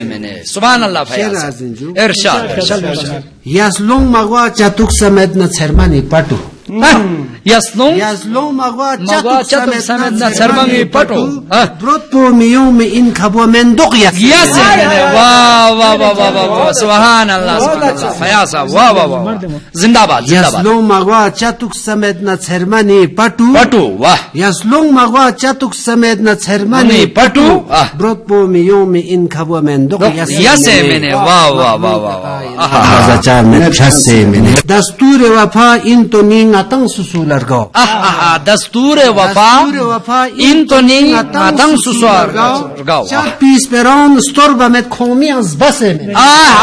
मैंने सुभान अल्लाह फयाज इरशाद yaslong magwa chatuk samet na cermani patu yaslong magwa chatuk samet na cermani patu brotpo miyong me in khabo mendok yes मैंने वाह वाह वाह वाह वाह सुभान अल्लाह फयाज वाह वाह वाह जिंदाबाद yaslong magwa chatuk samet na cermani patu वाह yaslong magwa chatuk samet na cermani patu brotpo miyong me in khabo mendok yes मैंने वाह वाह वाह वाह दस्तूर वफा इन तो नींग अतंग सुसुलर गो दस्तूर वफा इन तो नींग अतंग सुसुलर गो पीस पेरोन स्टोर बमेत खोमियांस बसे में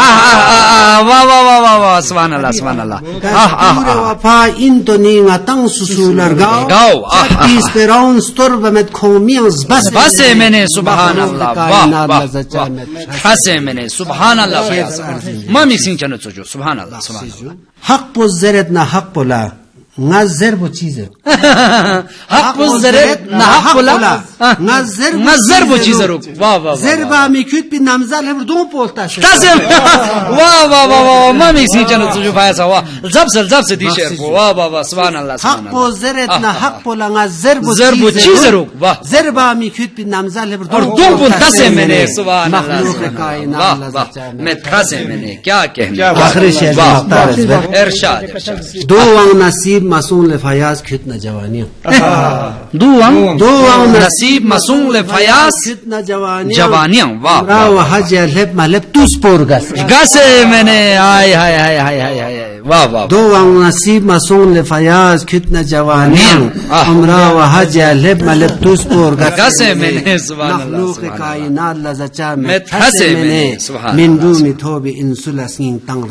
वाह वाह वाह वाह वाह सुभान अल्लाह दस्तूर वफा इन तो नींग अतंग सुसुलर गो पीस पेरोन स्टोर बमेत खोमियांस बसे मैंने सुभान अल्लाह वाह वाह हसे मैंने सुभान अल्लाह मामी सिंह चनो चो सुभान अल्लाह सुभान अल्लाह हक पो जरत ना हक पोला nga zerbo chize hak po zeret na hak pola nga zerbo chize ro वाह वाह zerba mi küt bi namzal hem do polta se tasem वाह वाह वाह वाह mami si chano chu phaya sa वाह जब से दी शेर को वाह वाह वाह सुभान अल्लाह hak po zeret na hak pola nga zerbo chize ro वाह zerba mi küt bi namzal hem और do polta se मैंने सुभान अल्लाह वाह वाह मैं थासे मैंने क्या कहने आखिरी शेर इरशाद दो वांग नसीब मासूम ले फयाज खितना जवानियां दो वांग नसीब मासूम ले फयाज खितना जवानियां जवानियां वाह वाह हज लेप मालेप तुस पोर गसे मैंने हाय हाय हाय हाय हाय वाह वाह दो वांग नसीब मासूम ले फयाज खितना जवानियां उमरा व हज लेप मालेप तुस पोर गसे मैंने सुभान अल्लाह मखलूक कायनात लज़चा मैं थसे मैंने सुभान min du mi thobi insula sing tang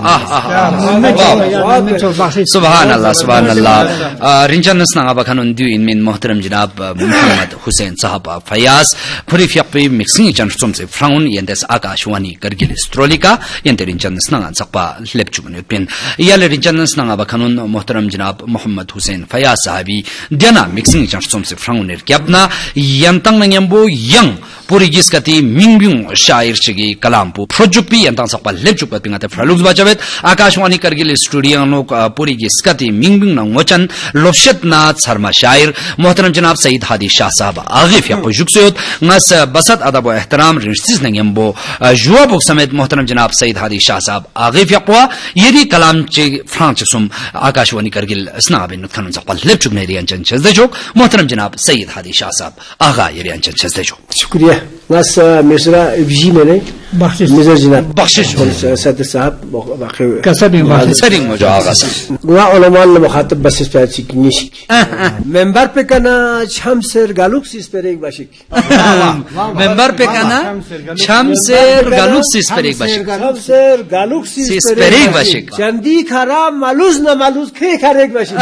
सुभान अल्लाह सुभान अल्लाह रिंजन नस्ना बखन दु इन min मोहतरम जनाब मोहम्मद हुसैन साहब फयाज फुरी फ्यापी मिक्सिंग चन सुम से frown यंदेस Akashvani Kargil स्ट्रोलिका यंते रिंजन नस्ना सकपा लेपचुन pen Yale रिंजन नस्ना बखन मोहतरम जनाब मोहम्मद हुसैन फयाज साहबी देना मिक्सिंग चन सुम से फ्राउन क्यापना यंतंग नंगेंबो यंग पूरी गिसकती मिंगबिंग शायर Chigi कलामपु प्रोजुपी यंतंग सकपा लेपचुप पिंगाते फ्रालुक बाचबेत Akashvani Kargil studio no पूरी गिसकती मिंगबिंग नंगवचन लोशत नाथ शर्मा शायर मोहतरम जनाब सईद हादी शाह साहब आगिफ या जुक्सोत नस बसत अदब व एहतराम रिंसिस नंगेंबो जुआ बुक समेत मोहतरम जनाब सईद हादी शाह साहब आगिफ या यदि कलाम चे फ्रांच सुम आकाशवाणी करगिल स्नाबिन खनन सकपा लेपचुप ने रियांचन छजदेजोक मोहतरम जनाब सईद हादी शाह साहब आगा रियांचन छजदेजोक शुक्रिया नस मिसरा जी मैंने मिजर जिना बख्शिश सदर साहब सरिंग मौजूद आगा गुआ उलमान मुखातब बस इस पर निशिक मेंबर पे कना शमशेर गालुक सिस पर एक बाशिक मेंबर पे कना शमशेर गालुक सिस पर एक बाशिक शमशेर गालुक सिस पर एक बाशिक चंदी खरा मालूज न मालूज खे खरे एक बाशिक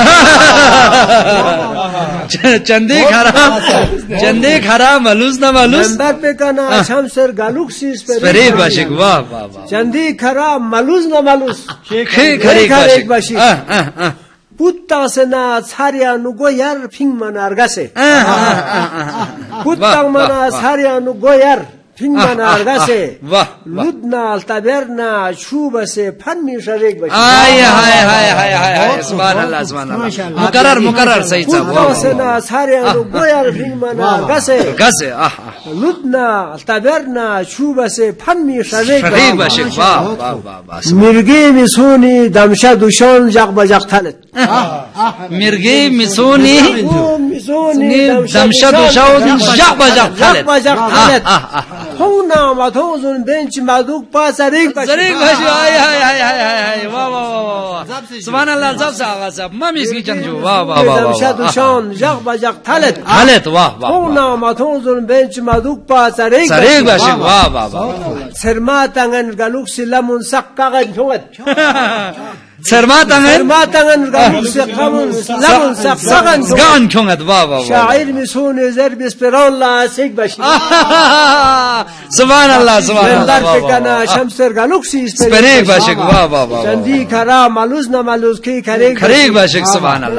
चंदी खरा मालूज न मालूज मेंबर पे कना शमशेर गालुक सिस पर एक बाशिक वाह वाह वाह चंदी खरा मालूज न मालूज खे खरे एक बाशिक पुत्ता से ना छारिया नुगो यार फिंग मनार गसे पुत्ता मना छारिया नुगो यार फिंग मनार गसे लुदना तबरना शुब से फन में शरीक बशी हाय हाय हाय हाय हाय सुभान अल्लाह मुकर्रर सही साहब पुत्ता से ना छारिया नुगो यार फिंग मनार गसे लुदना तबरना शुब से फन में शरीक बशी वाह वाह वाह मिर्गे में सोनी दमशा दुशान जग बजग थलत मिर्गे मिसोनी दमशा दुशान जग बजग थलत होना माथोजुन बेंच मादुक पास अरेक बशी हाय हाय हाय हाय हाय वाह वाह वाह सुभान अल्लाह जब से आगा साहब मम इसकी चंजू वाह वाह वाह दमशा दुशान जग बजग थलत वाह वाह होना माथोजुन बेंच मादुक पास अरेक बशी वाह वाह वाह सरमा तंगन गालुक सिलमुन सक्कागन ठोगत सरमा तंगन गालुक से कमुन लमुन सक्कागन गान ठोगत वाह वाह शायर मिसोन जरब स्पिरल ला सिक बशी सुभान अल्लाह सुभान अल्लाह पे कना शमशेर गालुक सी पर एक बाशिक वाह वाह वाह चंदी खरा मालूज न मालूज की खरे बाशिक सुभान अल्लाह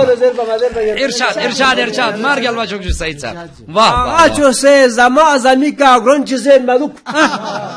इरशाद मार गया बाशुक सईद साहब वाह आजो से जमा जमी का ग्रंथ से मलुक